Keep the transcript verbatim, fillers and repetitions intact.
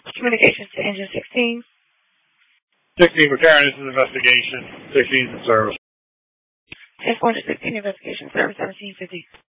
Communications to Engine sixteen. sixteen for Karen, this is investigation. sixteen is in service. ten four sixteen investigation service seventeen fifty.